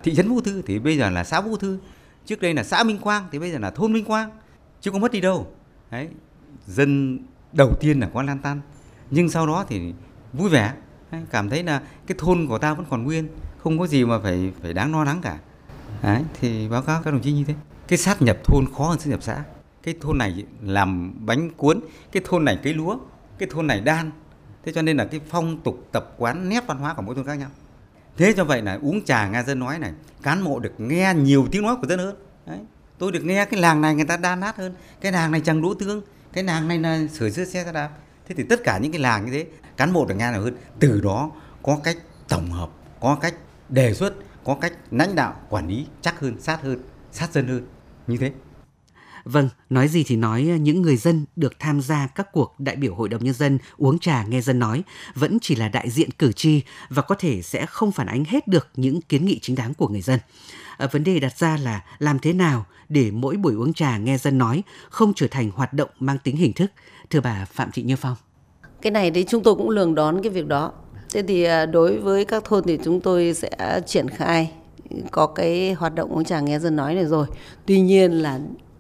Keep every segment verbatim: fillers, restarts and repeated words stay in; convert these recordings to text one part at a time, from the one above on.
thị trấn Vũ Thư thì bây giờ là xã Vũ Thư, trước đây là xã Minh Quang thì bây giờ là thôn Minh Quang, chứ không mất đi đâu. Đấy, dân đầu tiên là có lan tăn, nhưng sau đó thì vui vẻ, cảm thấy là cái thôn của ta vẫn còn nguyên, không có gì mà phải phải đáng lo lắng cả. Đấy, thì báo cáo các đồng chí như thế. Cái sát nhập thôn khó hơn sát nhập xã. Cái thôn này làm bánh cuốn, cái thôn này cấy lúa, cái thôn này đan. Thế cho nên là cái phong tục tập quán nét văn hóa của mỗi thôn khác nhau. Thế cho vậy là uống trà nghe dân nói này, cán bộ được nghe nhiều tiếng nói của dân hơn. Đấy, tôi được nghe cái làng này người ta đan nát hơn, cái làng này trằng đỗ tương, cái làng này là sửa chữa xe xe đạp. Thế thì tất cả những cái làng như thế, cán bộ được nghe nhiều hơn. Từ đó có cách tổng hợp, có cách đề xuất, có cách lãnh đạo quản lý chắc hơn, sát hơn, sát dân hơn, như thế. Vâng, nói gì thì nói, những người dân được tham gia các cuộc đại biểu Hội đồng Nhân dân uống trà nghe dân nói vẫn chỉ là đại diện cử tri và có thể sẽ không phản ánh hết được những kiến nghị chính đáng của người dân. À, vấn đề đặt ra là làm thế nào để mỗi buổi uống trà nghe dân nói không trở thành hoạt động mang tính hình thức. Thưa bà Phạm Thị Như Phong. Cái này thì chúng tôi cũng lường đón cái việc đó. Thế thì đối với các thôn thì chúng tôi sẽ triển khai có cái hoạt động uống trà nghe dân nói này rồi. Tuy nhiên là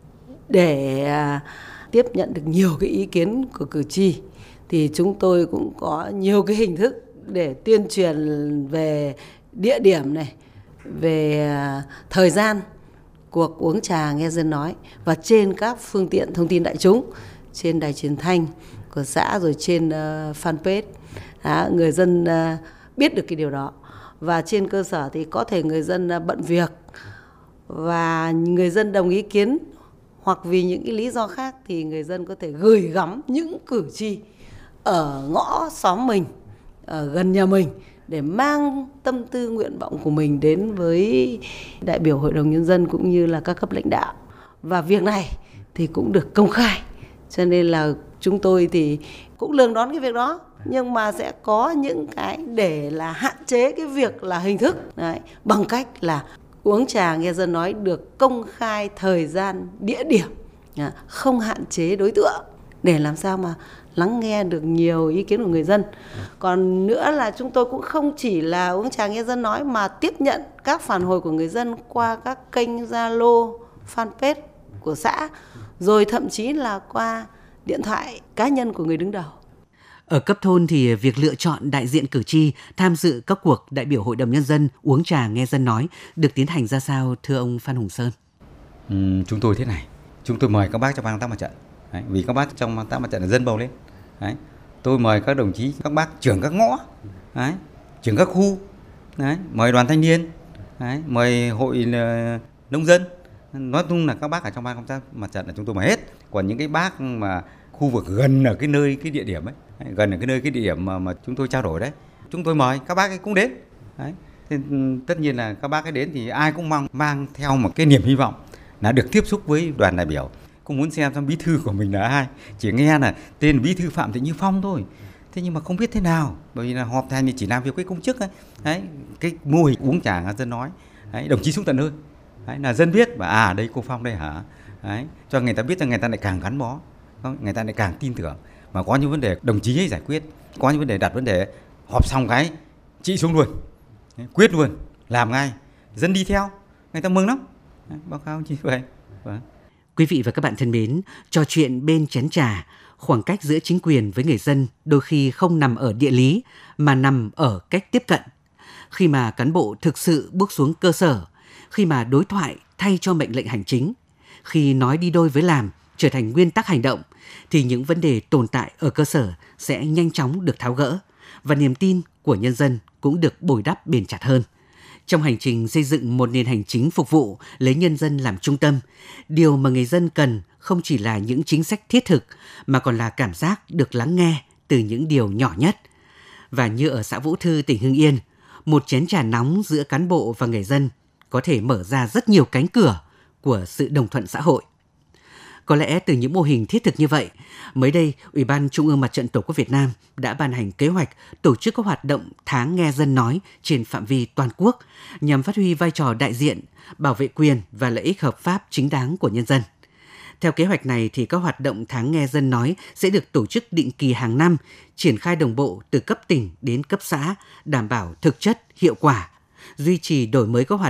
để tiếp nhận được nhiều cái ý kiến của cử tri thì chúng tôi cũng có nhiều cái hình thức để tuyên truyền về địa điểm này, về thời gian cuộc uống trà nghe dân nói và trên các phương tiện thông tin đại chúng, trên đài truyền thanh của xã rồi trên uh, fanpage. Đó, người dân uh, biết được cái điều đó. Và trên cơ sở thì có thể người dân uh, bận việc và người dân đồng ý kiến hoặc vì những cái lý do khác thì người dân có thể gửi gắm những cử tri ở ngõ xóm mình, ở gần nhà mình để mang tâm tư nguyện vọng của mình đến với đại biểu Hội đồng Nhân dân cũng như là các cấp lãnh đạo. Và việc này thì cũng được công khai, cho nên là chúng tôi thì cũng lường đón cái việc đó, nhưng mà sẽ có những cái để là hạn chế cái việc là hình thức đấy, bằng cách là uống trà nghe dân nói được công khai thời gian, địa điểm, không hạn chế đối tượng để làm sao mà lắng nghe được nhiều ý kiến của người dân. Còn nữa là chúng tôi cũng không chỉ là uống trà nghe dân nói mà tiếp nhận các phản hồi của người dân qua các kênh Zalo, fanpage của xã, rồi thậm chí là qua điện thoại cá nhân của người đứng đầu. Ở cấp thôn thì việc lựa chọn đại diện cử tri tham dự các cuộc đại biểu Hội đồng Nhân dân uống trà nghe dân nói được tiến hành ra sao, thưa ông Phan Hùng Sơn? Ừ, chúng tôi thế này, chúng tôi mời các bác trong ban công tác mặt trận. Đấy, vì các bác trong ban công tác mặt trận là dân bầu lên. Đấy, tôi mời các đồng chí, các bác trưởng các ngõ, đấy, trưởng các khu, đấy, mời đoàn thanh niên, đấy, mời hội uh, nông dân. Nói chung là các bác ở trong ban công tác mặt trận là chúng tôi mời hết. Còn những cái bác mà khu vực gần ở cái nơi cái địa điểm ấy, gần ở cái nơi cái địa điểm mà, mà chúng tôi trao đổi đấy, chúng tôi mời các bác ấy cũng đến. Đấy. Thế, tất nhiên là các bác ấy đến thì ai cũng mang mang theo một cái niềm hy vọng là được tiếp xúc với đoàn đại biểu, cũng muốn xem xem bí thư của mình là ai. Chỉ nghe là tên bí thư Phạm Thị Như Phong thôi, thế nhưng mà không biết thế nào, bởi vì là họp thành thì chỉ làm việc với công chức ấy. Đấy, cái mô hình uống trà nghe dân nói, đấy, đồng chí xuống tận nơi, đấy, là dân biết và à đây cô Phong đây hả, đấy, cho người ta biết, cho người ta lại càng gắn bó, người ta lại càng tin tưởng. Mà có những vấn đề đồng chí ấy giải quyết, có những vấn đề đặt vấn đề họp xong cái chị xuống luôn, quyết luôn, làm ngay, dân đi theo, người ta mừng lắm. Đấy, báo cáo chị vậy. Vâng. Quý vị và các bạn thân mến, trò chuyện bên chén trà, khoảng cách giữa chính quyền với người dân đôi khi không nằm ở địa lý mà nằm ở cách tiếp cận. Khi mà cán bộ thực sự bước xuống cơ sở, khi mà đối thoại thay cho mệnh lệnh hành chính, khi nói đi đôi với làm trở thành nguyên tắc hành động, thì những vấn đề tồn tại ở cơ sở sẽ nhanh chóng được tháo gỡ và niềm tin của nhân dân cũng được bồi đắp bền chặt hơn. Trong hành trình xây dựng một nền hành chính phục vụ lấy nhân dân làm trung tâm, điều mà người dân cần không chỉ là những chính sách thiết thực mà còn là cảm giác được lắng nghe từ những điều nhỏ nhất. Và như ở xã Vũ Thư, tỉnh Hưng Yên, một chén trà nóng giữa cán bộ và người dân có thể mở ra rất nhiều cánh cửa của sự đồng thuận xã hội. Có lẽ từ những mô hình thiết thực như vậy, mới đây, Ủy ban Trung ương Mặt trận Tổ quốc Việt Nam đã ban hành kế hoạch tổ chức các hoạt động tháng nghe dân nói trên phạm vi toàn quốc nhằm phát huy vai trò đại diện, bảo vệ quyền và lợi ích hợp pháp chính đáng của nhân dân. Theo kế hoạch này, thì các hoạt động tháng nghe dân nói sẽ được tổ chức định kỳ hàng năm, triển khai đồng bộ từ cấp tỉnh đến cấp xã, đảm bảo thực chất, hiệu quả, duy trì đổi mới các hoạt